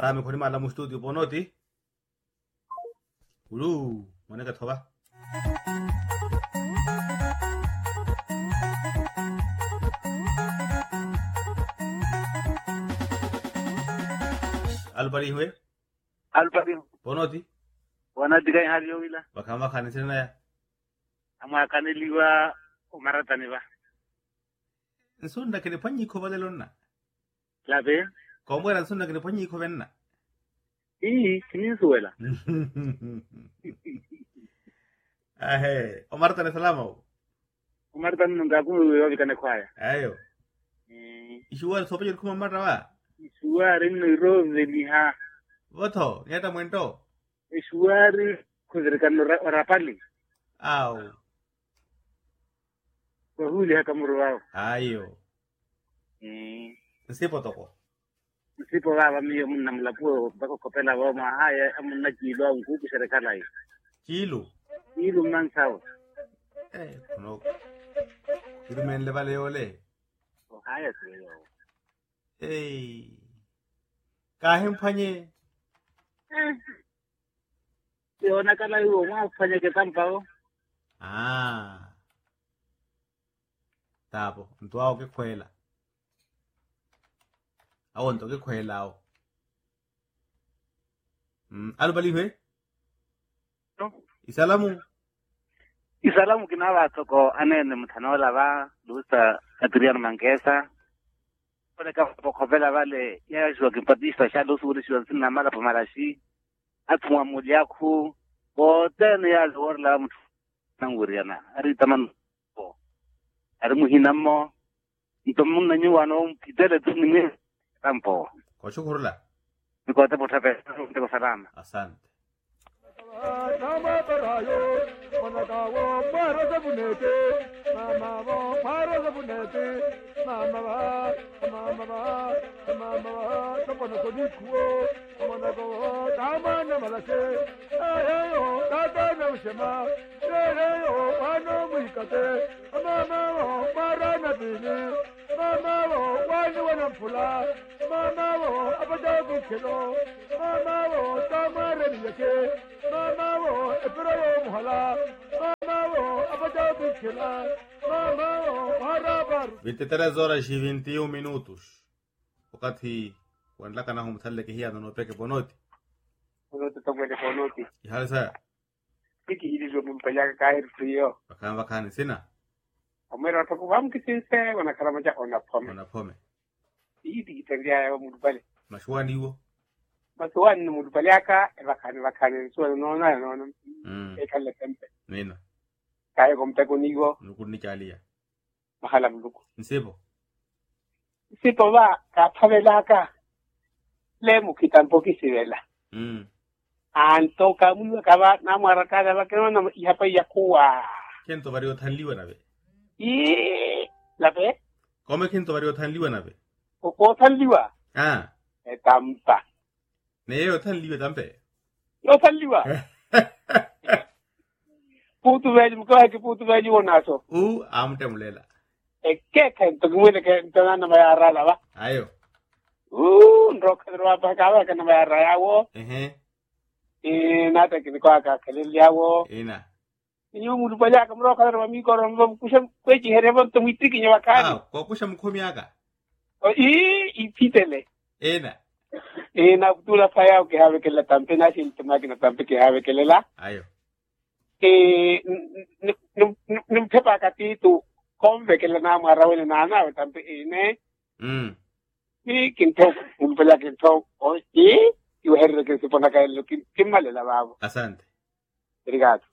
me khoni mala mu studio bonoti. Ulu, moneka thoba. Albari huwe? Albari. Bonoti? Bonoti kaya hali wila. Bakama khani sina ya. Ama kaniliwa umaratani ba. Nsunda kene panyi ko balelonna. Labe? Kombo ran nsunda kene panyi ko benna. Kini suela. Ahe, Omar tane salama. Omar tane nunga kumu yobi kane kwaya. Ayo. Ishuwa sopa kuma marra ba. Ishuari nirove liha. Voto, nyata mwento. Ishuari kuzirikano rapali. Au. Wahuli haka muruwao. Ayo. Nsipo toko. Nsipo baba miyo muna mlapuo bako kopela wama haya amuna kilo au nkuku serikala hii. Kilo? Kilo mnansao. Kuno. Kilo menle vale ole. Haya tuyo. Kahim panye. Yo nakala huo mwa panye ke tampao. Tabo, ntuao ke kwela. Awo nto ke kwela ao. Albali hwe? No. Isalamu? Isalamu kinaba toko anene mthanola ba, lusa Adriano Mangesa. Pone ka pokopela vale ya jwa kimpatista sha lusu uri shwa sina mala pamalashi. Atwa muliaku botene ya lorla mtu nanguriana. Ari taman ari muhinamo itomun nanyu wano kitele tunime tampo. Ko shukurla. Niko te potape te salama. Asante. Nama barayo managawo paraza bunete mama wo paraza bunete mama ba tapana kodikuo managawo tama na malase ayo tata na ushema ayo wano muikate mama wo parana bine mama wo wani wanampula mama wo abada bukelo mama wo tama reniyake mama wo ebrayo muhala mama wo abada bukela mama wo harabar 23 horas y 21 minutos. Wakati wanlaka na humthalle ke hiya no peke bonoti. Bonoti to mwele bonoti. Ihale sa. Piki hili zo mumpelaka kair frio. Bakani sina. Omero to kuvam kisinse wana karamaja ona pome. Ona pome. Iti kitengea ya mudubale. Mashwani wo. Masuani ni mudubale aka bakani so no. Ekale tempe. Nena. Kaya komteko nigo. Nukuni chalia. Mahala mluku. Nsipo. Nsipo ba kapavela ka. Lemu kitampo kisivela. Anto kamu kaba na marakada ba keno na ihapa yakuwa. Kento vario thanliwa nabe. Labe? Come kento vario thanliwa nabe. Ko thanliwa? Tampa. Neo thanliwa tampe. Yo thanliwa. Putu veji mko ki putu veji wonaso. Amte mulela. Ke kento kumwele kento na mayara la ba. Ayo. Ndoka ro ba ka na mayara yawo. Nata kini kwa ka kelele yawo. Ina. Nyo mudu pala ka mro ka ro mi ko ro kusha kweji herebo to mitiki nyawa kani. Ko kusha mkomi aka. Pitele. Ina. Na kutula faya ke have ke la tampe na sil tamaki na tampe ke have ke lela. Ayo. Num tepa ka tu kombe ke la na marawele na na tampe ine. Ni kinto mudu pala kinto yo herre que se pone a caer lo que mal la babo. Asante. Obrigado.